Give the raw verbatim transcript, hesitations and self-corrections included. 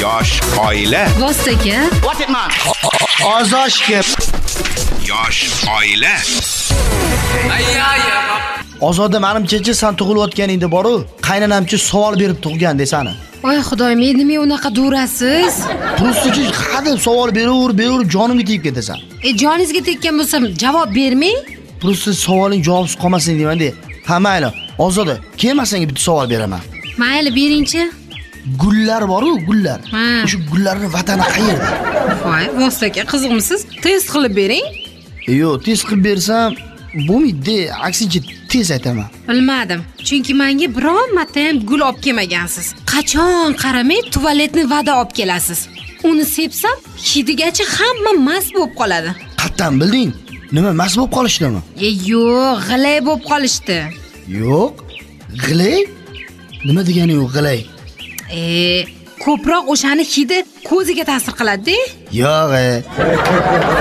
Yosh oila. Vostaka. What it man? Ozoshga. Yosh oila. Ozoda menimcha sen tug'ilayotganingda boru, qaynanamchi savol berib tug'gan desani. Voy xudoyim, nima unaqa durasiz? Prostachi hadeb savol beraver, beraver jonimga tegib ketasan. E joningizga tekkan bo'lsam javob bermang. Prosta savoling javobsiz qolmasin deyman-da. Ha mayli, Ozoda, kelmasanga bitta savol beraman. Mayli, beringchi. Gullar bor-ku, gullar. Ha. O'sha gullarning vatani qayerda? Voy, vostaka, qiziqmisiz? Test qilib bering. Yo'q, tez qilib bersam bo'lmaydi, aksincha tez aytaman. Bilmadim. Chunki menga biron marta ham gul olib kelmagansiz. Qachon qaramay tualetni va'da olib kelasiz. Uni sepsam, hidigacha hamma mast bo'lib qoladi. Qattan bilding? Nima mast bo'lib qolishdimi? E yo'q, g'ilay bo'lib qolishdi. Yo'q. G'ilay? Nima degani yo'q g'ilay? E, ko'proq o'shani hidi ko'ziga ta'sir qiladi-da. Yo'q.